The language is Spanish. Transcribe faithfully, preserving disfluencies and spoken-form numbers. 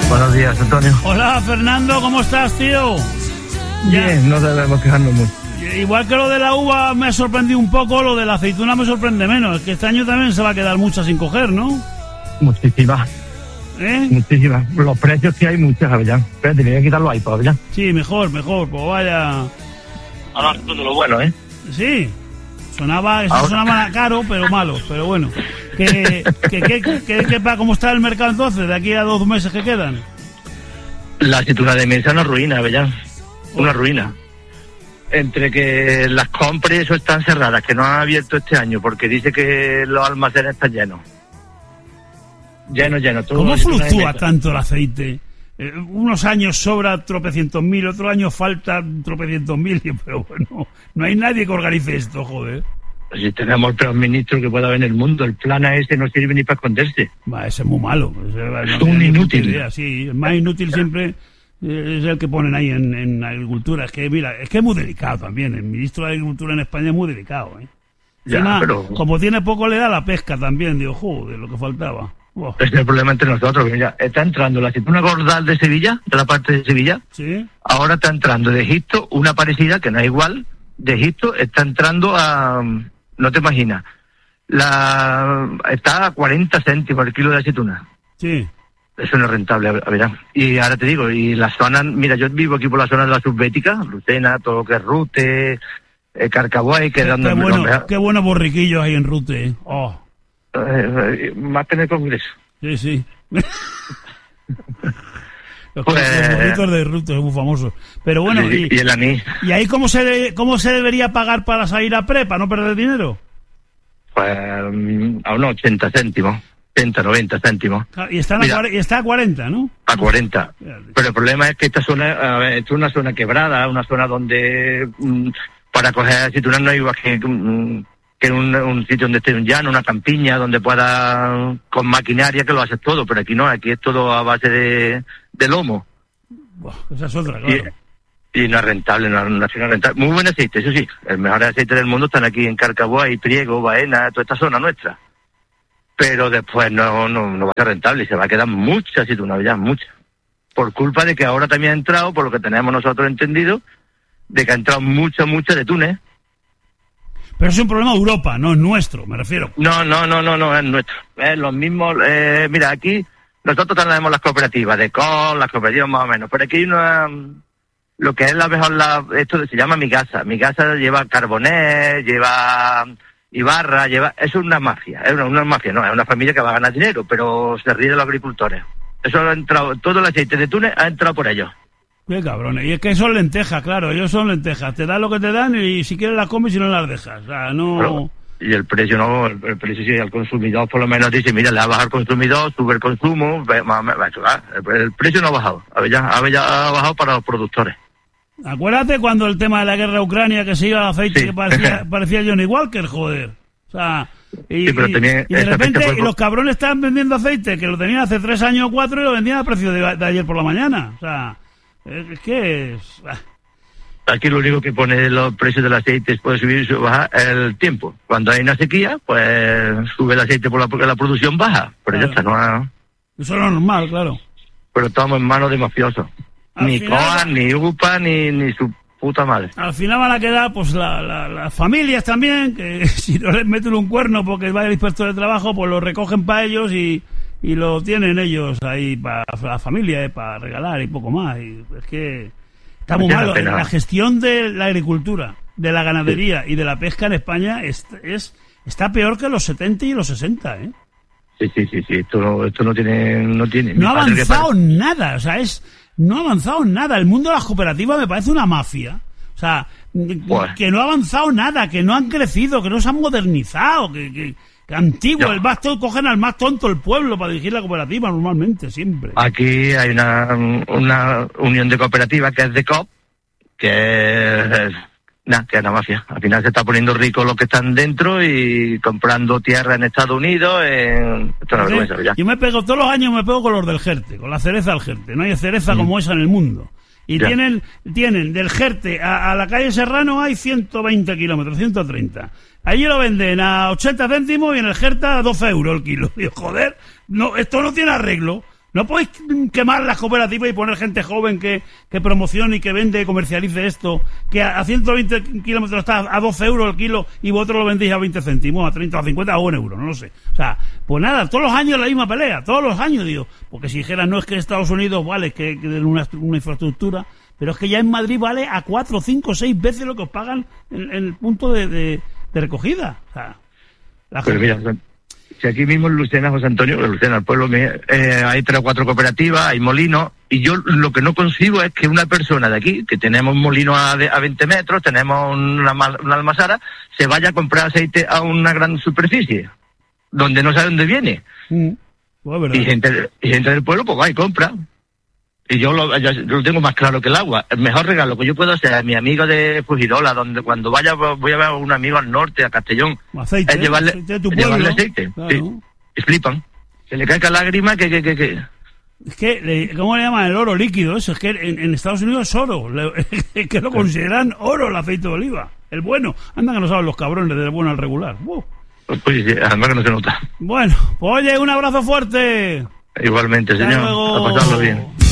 Buenos días, Antonio. Hola, Fernando, ¿cómo estás, tío? Bien, ya. No debemos quejarnos mucho. Igual que lo de la uva me ha sorprendido un poco, lo de la aceituna me sorprende menos. Es que este año también se va a quedar mucha sin coger, ¿no? Muchísimas. ¿Eh? Muchísimas. Los precios que hay, muchas, Avellán. Pero tenía que quitarlo ahí, pues, Avellán. Sí, mejor, mejor, pues vaya. Ahora, todo lo bueno, ¿eh? Sí. Sonaba, eso Ahora. sonaba caro, pero malo, pero bueno. ¿Qué, qué, qué, qué, qué, ¿Cómo está el mercado entonces, de aquí a dos meses que quedan? La aceituna de mesa es una ruina, Avellán. Una ruina. Entre que las compras eso están cerradas, que no han abierto este año, porque dice que los almacenes están llenos. Llenos, llenos. ¿Cómo fluctúa tanto el aceite? Eh, unos años sobra tropecientos mil, otros años falta tropecientos mil, pero bueno, no hay nadie que organice esto, joder. Si tenemos el peor ministro que pueda haber en el mundo, el plan ese no sirve ni para esconderse. Va, ese es muy malo. Ese, es no un inútil. Idea, sí, el más inútil siempre es el que ponen ahí en, en agricultura. Es que, mira, es que es muy delicado también. El ministro de Agricultura en España es muy delicado, ¿eh? Ya, Encima, pero... como tiene poco, le da la pesca también. Digo, joder, lo que faltaba. Wow. Ese es el problema entre nosotros. Mira, está entrando la aceituna Gordal de Sevilla, de la parte de Sevilla. Sí. Ahora está entrando de Egipto, una parecida, que no es igual, de Egipto, está entrando a... No te imaginas. La está a cuarenta céntimos el kilo de aceituna. Sí. Eso no es rentable, a ver. Y ahora te digo, y la zona, mira, yo vivo aquí por la zona de la Subbética, Lucena, todo lo que es Rute, eh, Carcabuay, que qué, dando... Qué bueno, qué buenos borriquillos hay en Rute, ¿eh? Oh. Eh, más que en el Congreso. Sí, sí. Los pues, burritos de Rute son muy famosos. Pero bueno, y, y, y el anís. ¿Y ahí cómo se cómo se debería pagar para salir a pre, para no perder dinero? Pues a unos ochenta céntimos, ochenta, noventa céntimos. Y está, Mira, a, y está a cuarenta, ¿no? A cuarenta. Pero el problema es que esta zona a ver, es una zona quebrada, una zona donde mm, para coger aceitunas no hay igual que... Mm, que en un, un sitio donde esté un llano, una campiña, donde pueda, con maquinaria, que lo haces todo, pero aquí no, aquí es todo a base de, de lomo. Buah, esa es otra, claro. Y, y no es rentable, no, no es rentable. Muy buen aceite, eso sí, el mejor aceite del mundo están aquí en Carcabuay, Priego, Baena, toda esta zona nuestra. Pero después no, no, no va a ser rentable y se va a quedar mucha aceituna, ya, mucha. Por culpa de que ahora también ha entrado, por lo que tenemos nosotros entendido, de que ha entrado mucha, mucha de Túnez. Pero es un problema de Europa, no es nuestro, me refiero. No, no, no, no, no es nuestro. Es los mismos, eh, mira, aquí nosotros tenemos las cooperativas de col, las cooperativas más o menos, pero aquí hay una, lo que es la mejor, la, esto se llama Migasa. Migasa lleva Carbonet, lleva Ibarra, lleva, eso es una mafia, es una, una mafia, no, es una familia que va a ganar dinero, pero se ríe de los agricultores. Eso ha entrado, todo el aceite de Túnez ha entrado por ellos. Qué cabrones. Y es que son lentejas, claro, ellos son lentejas. Te dan lo que te dan y si quieres las comes y no las dejas. O sea, no... Pero, y el precio no, el, el precio sí, al consumidor por lo menos dice, mira, le va a bajar el consumidor, sube el consumo, el, el precio no ha bajado, ya, ha bajado para los productores. Acuérdate cuando el tema de la guerra de Ucrania, que se iba al aceite, sí. que parecía, parecía Johnny Walker, joder. O sea, y, sí, pero tenía, y, y de repente fue... y los cabrones estaban vendiendo aceite, que lo tenían hace tres años o cuatro y lo vendían a precio de, de ayer por la mañana. O sea... Es que es... Aquí lo único que pone los precios del aceite puede subir y bajar el tiempo. Cuando hay una sequía, pues sube el aceite por la, porque la producción baja. Pero claro. Ya está, no ha... Eso es lo normal, claro. Pero estamos en manos de mafiosos. Al ni final... COAN, ni UPA, ni, ni su puta madre. Al final van a quedar pues la, la, las familias también, que si no les meten un cuerno porque va el inspector de trabajo, pues lo recogen para ellos y... y lo tienen ellos ahí para la familia, eh, para regalar y poco más. Y es que está muy malo. La gestión de la agricultura, de la ganadería sí. y de la pesca en España es, es está peor que los setenta y los sesenta, ¿eh? Sí, sí, sí, sí. Esto no, esto no tiene... No, tiene. no ha avanzado nada, o sea, es no ha avanzado nada. El mundo de las cooperativas me parece una mafia. O sea, bueno. que no ha avanzado nada, que no han crecido, que no se han modernizado, que... que antiguo, no. el más tonto, cogen al más tonto el pueblo para dirigir la cooperativa normalmente, siempre. Aquí hay una, una unión de cooperativas que es de C O P, que es, nah, que es una mafia. Al final se está poniendo ricos los que están dentro y comprando tierra en Estados Unidos. En... Esto es una vergüenza, ya. Yo me pego, todos los años me pego con los del Jerte, con la cereza del Jerte. No hay cereza mm. como esa en el mundo. Y ya. tienen tienen del Jerte a, a la calle Serrano hay ciento veinte kilómetros, ciento treinta. Allí lo venden a ochenta céntimos y en el Jerta a doce euros el kilo. Digo, joder, no, esto no tiene arreglo. No podéis quemar las cooperativas y poner gente joven que, que promocione y que vende y comercialice esto, que a, a ciento veinte kilómetros está a doce euros el kilo y vosotros lo vendéis a veinte céntimos, a treinta, a cincuenta, a un euro, no lo sé. O sea, pues nada, todos los años la misma pelea, todos los años, digo. Porque si dijeran, no es que Estados Unidos vale que, que una, una infraestructura, pero es que ya en Madrid vale a cuatro, cinco, seis veces lo que os pagan en, en el punto de, de, de recogida. O sea, la pero gente... mira, si aquí mismo en Lucena, José Antonio, en Lucena, el pueblo mío, eh, hay tres o cuatro cooperativas, hay molinos, y yo lo que no concibo es que una persona de aquí, que tenemos un molino a, de, a veinte metros, tenemos una, una almazara, se vaya a comprar aceite a una gran superficie, donde no sabe dónde viene. Mm. Bueno, y, gente, y gente del pueblo, pues va y compra. Y yo lo, yo lo tengo más claro que el agua. El mejor regalo que yo puedo hacer a mi amigo de Fujirola, donde cuando vaya voy a ver a un amigo al norte, a Castellón, aceite, es llevarle aceite, de tu es llevarle pueblo. aceite. Claro. Sí. Y flipan. Se le cae la lágrima que... que, que, que. Es que, le, ¿cómo le llaman? El oro líquido, eso. Es que en, en Estados Unidos es oro. Le, es que lo consideran oro el aceite de oliva. El bueno. Anda que no saben los cabrones del bueno al regular. Uh. Pues, pues sí, además que no se nota. Bueno, pues oye, un abrazo fuerte. Igualmente, Hasta señor. luego. A pasarlo bien.